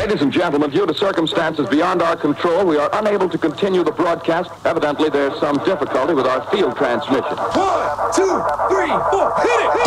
Ladies and gentlemen, due to circumstances beyond our control, we are unable to continue the broadcast. Evidently, there's some difficulty with our field transmission. 1, 2, 3, 4, hit it!